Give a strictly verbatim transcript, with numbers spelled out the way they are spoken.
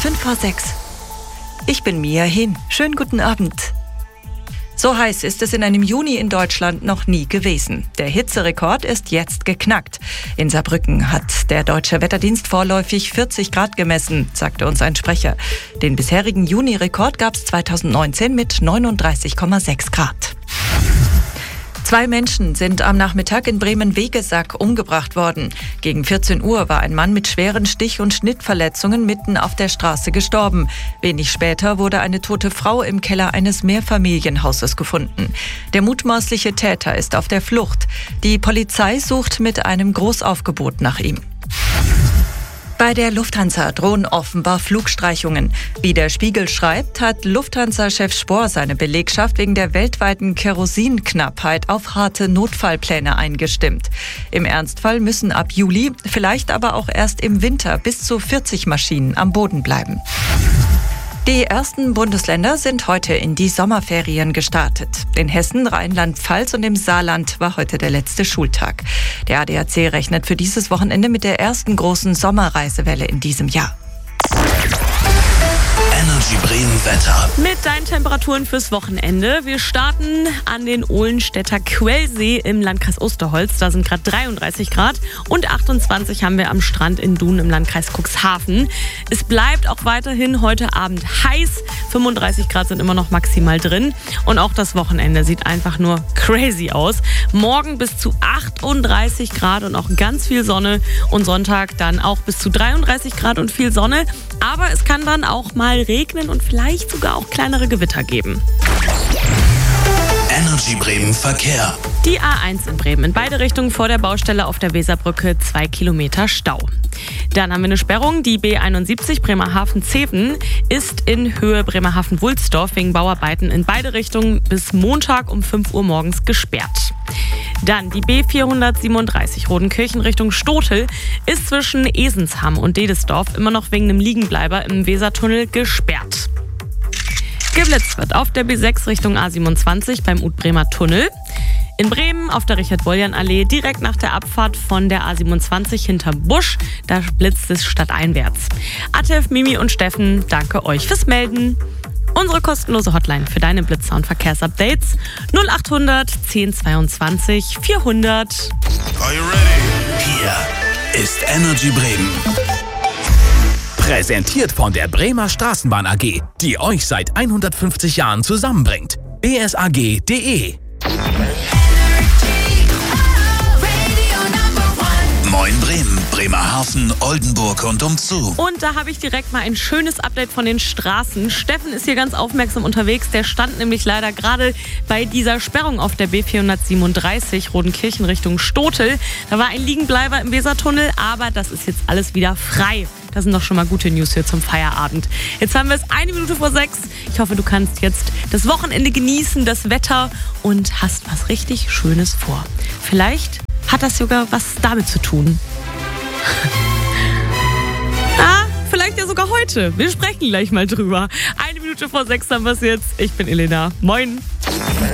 fünf vor sechs. Ich bin Mia Hin. Schönen guten Abend. So heiß ist es in einem Juni in Deutschland noch nie gewesen. Der Hitzerekord ist jetzt geknackt. In Saarbrücken hat der Deutsche Wetterdienst vorläufig vierzig Grad gemessen, sagte uns ein Sprecher. Den bisherigen Juni-Rekord gab es zweitausendneunzehn mit neununddreißig Komma sechs Grad. Zwei Menschen sind am Nachmittag in Bremen-Vegesack umgebracht worden. Gegen vierzehn Uhr war ein Mann mit schweren Stich- und Schnittverletzungen mitten auf der Straße gestorben. Wenig später wurde eine tote Frau im Keller eines Mehrfamilienhauses gefunden. Der mutmaßliche Täter ist auf der Flucht. Die Polizei sucht mit einem Großaufgebot nach ihm. Bei der Lufthansa drohen offenbar Flugstreichungen. Wie der Spiegel schreibt, hat Lufthansa-Chef Spohr seine Belegschaft wegen der weltweiten Kerosinknappheit auf harte Notfallpläne eingestimmt. Im Ernstfall müssen ab Juli, vielleicht aber auch erst im Winter, bis zu vierzig Maschinen am Boden bleiben. Die ersten Bundesländer sind heute in die Sommerferien gestartet. In Hessen, Rheinland-Pfalz und im Saarland war heute der letzte Schultag. Der A D A C rechnet für dieses Wochenende mit der ersten großen Sommerreisewelle in diesem Jahr. Energy Bremen Wetter. Mit deinen Temperaturen fürs Wochenende. Wir starten an den Ohlenstädter Quellsee im Landkreis Osterholz. Da sind gerade dreiunddreißig Grad und achtundzwanzig haben wir am Strand in Dun im Landkreis Cuxhaven. Es bleibt auch weiterhin heute Abend heiß. fünfunddreißig Grad sind immer noch maximal drin. Und auch das Wochenende sieht einfach nur crazy aus. Morgen bis zu achtunddreißig Grad und auch ganz viel Sonne. Und Sonntag dann auch bis zu dreiunddreißig Grad und viel Sonne. Aber es kann dann auch mal regnen und vielleicht sogar auch kleinere Gewitter geben. Energy Bremen Verkehr. Die A eins in Bremen in beide Richtungen vor der Baustelle auf der Weserbrücke, zwei Kilometer Stau. Dann haben wir eine Sperrung. Die B einundsiebzig Bremerhaven-Zeven ist in Höhe Bremerhaven-Wulsdorf wegen Bauarbeiten in beide Richtungen bis Montag um fünf Uhr morgens gesperrt. Dann die B vierhundertsiebenunddreißig Rodenkirchen Richtung Stotel ist zwischen Esensham und Dedesdorf immer noch wegen einem Liegenbleiber im Wesertunnel gesperrt. Geblitzt wird auf der B sechs Richtung A siebenundzwanzig beim Utbremer Tunnel. In Bremen auf der Richard-Boljan-Allee direkt nach der Abfahrt von der A siebenundzwanzig hinterm Busch. Da blitzt es stadteinwärts. Atef, Mimi und Steffen, danke euch fürs Melden. Unsere kostenlose Hotline für deine Blitzer und Verkehrsupdates null achthundert zehnhundertzweiundzwanzig vierhundert. Are you ready? Hier ist Energy Bremen. Präsentiert von der Bremer Straßenbahn A G, die euch seit hundertfünfzig Jahren zusammenbringt. b s a g punkt d e Moin Bremen, Bremerhaven, Oldenburg und umzu. Und da habe ich direkt mal ein schönes Update von den Straßen. Steffen ist hier ganz aufmerksam unterwegs. Der stand nämlich leider gerade bei dieser Sperrung auf der B vierhundertsiebenunddreißig Rodenkirchen Richtung Stotel. Da war ein Liegenbleiber im Wesertunnel, aber das ist jetzt alles wieder frei. Das sind doch schon mal gute News hier zum Feierabend. Jetzt haben wir es eine Minute vor sechs. Ich hoffe, du kannst jetzt das Wochenende genießen, das Wetter und hast was richtig Schönes vor. Vielleicht hat das sogar was damit zu tun. ah, vielleicht ja sogar heute. Wir sprechen gleich mal drüber. Eine Minute vor sechs haben wir es jetzt. Ich bin Elena. Moin.